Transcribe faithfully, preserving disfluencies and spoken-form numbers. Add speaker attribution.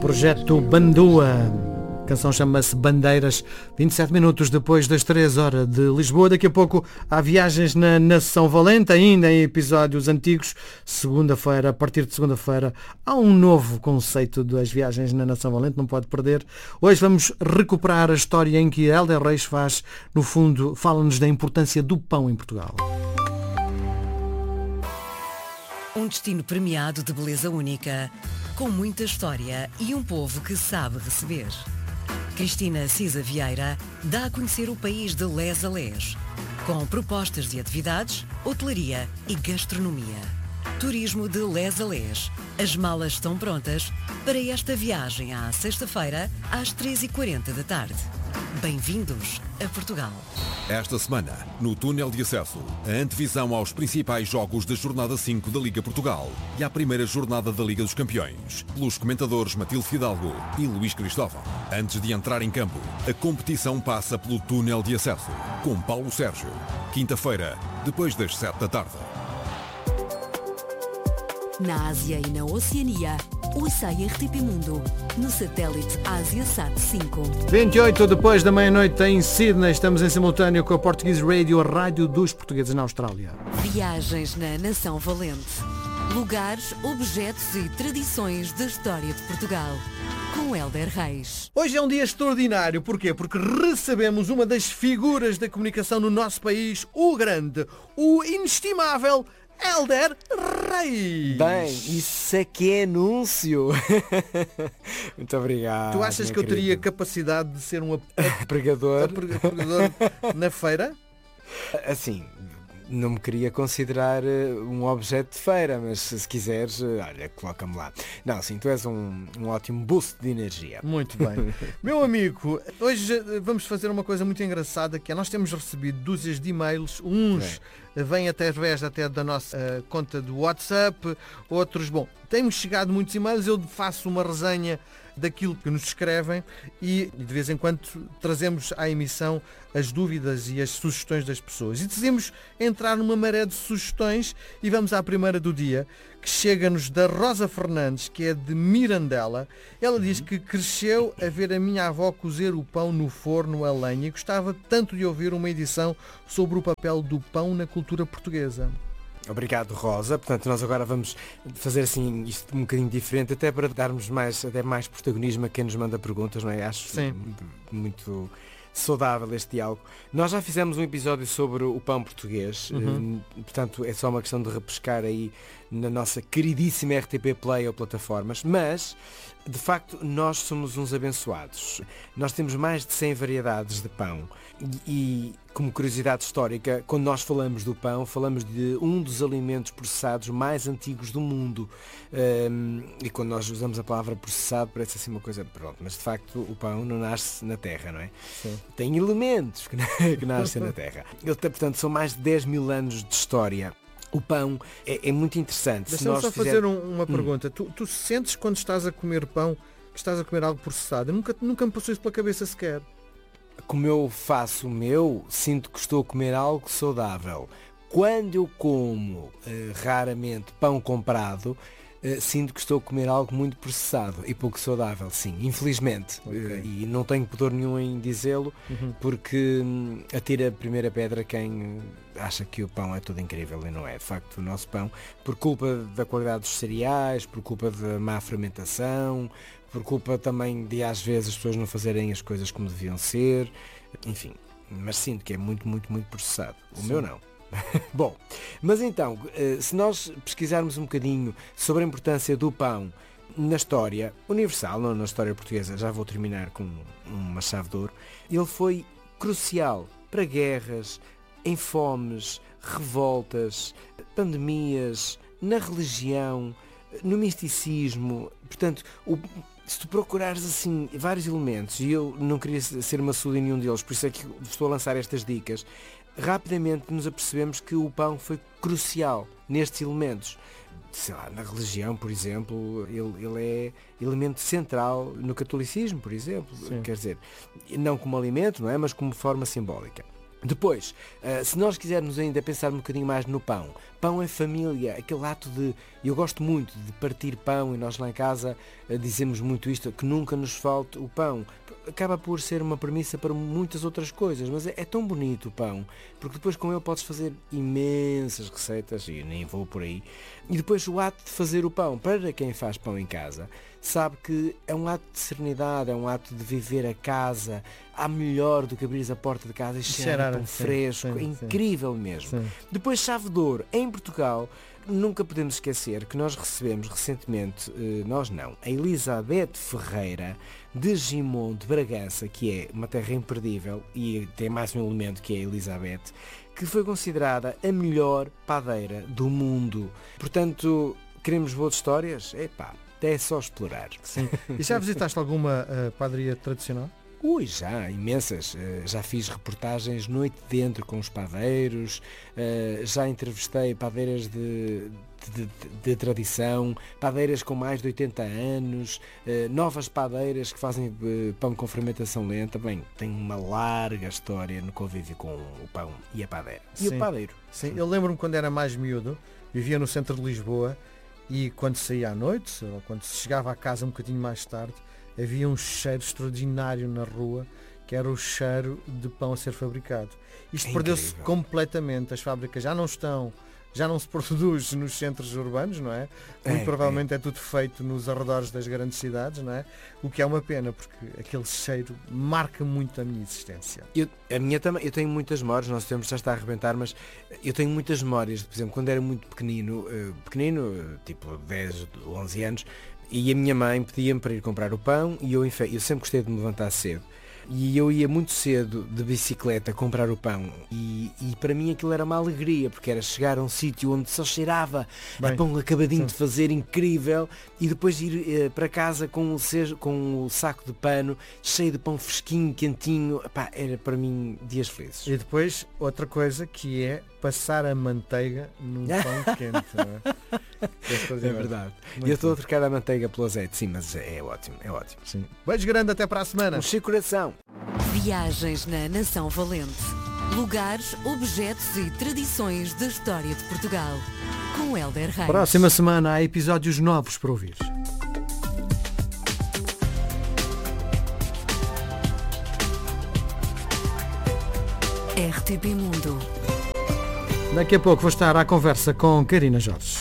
Speaker 1: Projeto Bandua. A canção chama-se Bandeiras. vinte e sete minutos depois das três horas de Lisboa. Daqui a pouco há viagens na Nação Valente, ainda em episódios antigos. Segunda-feira, a partir de segunda-feira, há um novo conceito das viagens na Nação Valente, não pode perder. Hoje vamos recuperar a história em que Hélder Reis faz, no fundo, fala-nos da importância do pão em Portugal.
Speaker 2: Um destino premiado de beleza única, com muita história e um povo que sabe receber. Cristina Cisa Vieira dá a conhecer o país de les a les, com propostas de atividades, hotelaria e gastronomia. Turismo de les a les. As malas estão prontas para esta viagem à sexta-feira, às três e quarenta da tarde. Bem-vindos a Portugal.
Speaker 3: Esta semana, no túnel de acesso, a antevisão aos principais jogos da jornada cinco da Liga Portugal e à primeira jornada da Liga dos Campeões, pelos comentadores Matilde Fidalgo e Luís Cristóvão. Antes de entrar em campo, a competição passa pelo túnel de acesso, com Paulo Sérgio. Quinta-feira, depois das sete da tarde.
Speaker 4: Na Ásia e na Oceania, ouça a R T P Mundo, no satélite AsiaSat cinco.
Speaker 1: vinte e oito depois da meia-noite em Sydney, estamos em simultâneo com a Portuguese Radio, a rádio dos portugueses na Austrália.
Speaker 4: Viagens na Nação Valente. Lugares, objetos e tradições da história de Portugal. Com Hélder Reis.
Speaker 1: Hoje é um dia extraordinário. Porquê? Porque recebemos uma das figuras da comunicação no nosso país, o grande, o inestimável Hélder Reis.
Speaker 5: Bem, isso é que é anúncio. Muito obrigado.
Speaker 1: Tu achas que eu teria capacidade de ser um ap-
Speaker 5: pregador,
Speaker 1: ap- pregador na feira?
Speaker 5: Assim, não me queria considerar um objeto de feira, mas se quiseres, olha, coloca-me lá. Não, sim, tu és um, um ótimo boost de energia.
Speaker 1: Muito bem. Meu amigo, hoje vamos fazer uma coisa muito engraçada, que é, nós temos recebido dúzias de e-mails, uns é. vêm através até da nossa uh, conta do WhatsApp, outros, bom, temos chegado muitos e-mails, eu faço uma resenha daquilo que nos escrevem e de vez em quando trazemos à emissão as dúvidas e as sugestões das pessoas. E decidimos entrar numa maré de sugestões e vamos à primeira do dia, que chega-nos da Rosa Fernandes, que é de Mirandela. Ela diz que cresceu a ver a minha avó cozer o pão no forno a lenha e gostava tanto de ouvir uma edição sobre o papel do pão na cultura portuguesa.
Speaker 5: Obrigado, Rosa. Portanto, nós agora vamos fazer assim isto um bocadinho diferente, até para darmos mais, até mais protagonismo a quem nos manda perguntas, não é? Acho
Speaker 1: Sim.
Speaker 5: muito saudável este diálogo. Nós já fizemos um episódio sobre o pão português,
Speaker 1: Uhum.
Speaker 5: portanto é só uma questão de repescar aí na nossa queridíssima R T P Play ou plataformas, mas de facto nós somos uns abençoados. Nós temos mais de cem variedades de pão e, e como curiosidade histórica, quando nós falamos do pão, falamos de um dos alimentos processados mais antigos do mundo. Um, e quando nós usamos a palavra processado parece assim uma coisa, pronto, mas de facto o pão não nasce na terra, não é?
Speaker 1: Sim.
Speaker 5: Tem elementos que, que nascem na terra. Ele tem, portanto, são mais de dez mil anos de história. O pão é, é muito interessante.
Speaker 1: Deixa-me só
Speaker 5: fizer...
Speaker 1: fazer um, uma pergunta. Hum. Tu, tu sentes quando estás a comer pão que estás a comer algo processado? Eu nunca, nunca me passou isso pela cabeça sequer.
Speaker 5: Como eu faço o meu, sinto que estou a comer algo saudável. Quando eu como uh, raramente pão comprado, uh, sinto que estou a comer algo muito processado e pouco saudável, sim, infelizmente. Okay. Uh, e não tenho pudor nenhum em dizê-lo, uhum. porque um, atira a primeira pedra quem acha que o pão é tudo incrível e não é. De facto, o nosso pão, por culpa da qualidade dos cereais, por culpa da má fermentação, por culpa também de às vezes as pessoas não fazerem as coisas como deviam ser, enfim, mas sinto que é muito, muito, muito processado. O Sim. meu não. Bom, mas então, se nós pesquisarmos um bocadinho sobre a importância do pão na história universal, não na história portuguesa, já vou terminar com uma chave de ouro, ele foi crucial para guerras, em fomes, revoltas, pandemias, na religião, no misticismo. Portanto, o, se tu procurares assim vários elementos, e eu não queria ser maçudo em nenhum deles, por isso é que estou a lançar estas dicas, rapidamente nos apercebemos que o pão foi crucial nestes elementos. Sei lá, na religião, por exemplo, ele, ele é elemento central no catolicismo, por exemplo. Sim. Quer dizer, não como alimento, não é? Mas como forma simbólica. Depois, uh, se nós quisermos ainda pensar um bocadinho mais no pão, pão é família, aquele ato de, eu gosto muito de partir pão, e nós lá em casa uh, dizemos muito isto, que nunca nos falte o pão. Acaba por ser uma premissa para muitas outras coisas, mas é, é tão bonito o pão, porque depois com ele podes fazer imensas receitas, e eu nem vou por aí. E depois o ato de fazer o pão, para quem faz pão em casa, sabe que é um ato de serenidade, é um ato de viver a casa. Há melhor do que abrir a porta de casa e cheirar pão fresco, sim, é incrível sim. mesmo. Sim. Depois chave de ouro, em Portugal, nunca podemos esquecer que nós recebemos recentemente, nós não, a Elizabeth Ferreira de Gimond de Bragança, que é uma terra imperdível e tem mais um elemento que é a Elizabeth, que foi considerada a melhor padeira do mundo. Portanto, queremos boas histórias? Epá, é só explorar.
Speaker 1: Sim. E já visitaste alguma uh, padaria tradicional?
Speaker 5: Ui, já, imensas. Uh, já fiz reportagens noite dentro com os padeiros, uh, já entrevistei padeiras de, de, de, de tradição, padeiras com mais de oitenta anos, uh, novas padeiras que fazem uh, pão com fermentação lenta. Bem, tem uma larga história no convívio com o pão e a padeira. E
Speaker 1: Sim.
Speaker 5: o padeiro.
Speaker 1: Sim, eu lembro-me quando era mais miúdo, vivia no centro de Lisboa, e quando saía à noite, ou quando se chegava à casa um bocadinho mais tarde, havia um cheiro extraordinário na rua, que era o cheiro de pão a ser fabricado. Isto é perdeu-se
Speaker 5: incrível. Completamente.
Speaker 1: As fábricas já não estão, já não se produz nos centros urbanos, não é? Muito
Speaker 5: é,
Speaker 1: provavelmente
Speaker 5: é.
Speaker 1: é tudo feito nos arredores das grandes cidades, não é? O que é uma pena, porque aquele cheiro marca muito a minha existência.
Speaker 5: Eu, a minha também, eu tenho muitas memórias, nosso tempo já está a arrebentar, mas eu tenho muitas memórias, por exemplo, quando era muito pequenino, uh, pequenino, tipo dez, onze anos, e a minha mãe pedia-me para ir comprar o pão, e eu, eu sempre gostei de me levantar cedo. E eu ia muito cedo de bicicleta comprar o pão e, e para mim aquilo era uma alegria, porque era chegar a um sítio onde só cheirava Bem, a pão acabadinho sim. de fazer, incrível, e depois ir eh, para casa com o, seja, com o saco de pano cheio de pão fresquinho, quentinho. Epá, era para mim dias felizes.
Speaker 1: E depois outra coisa que é passar a manteiga num pão quente, não é?
Speaker 5: É verdade. Muito eu estou a trocar a manteiga pelo azeite, sim, mas é ótimo, é ótimo.
Speaker 1: Sim. Beijo grande, até para a semana.
Speaker 5: Um chico coração.
Speaker 4: Viagens na Nação Valente. Lugares, objetos e tradições da história de Portugal. Com Hélder Reis.
Speaker 1: Próxima semana há episódios novos para ouvir.
Speaker 4: R T P Mundo.
Speaker 1: Daqui a pouco vou estar à conversa com Karina Jorge.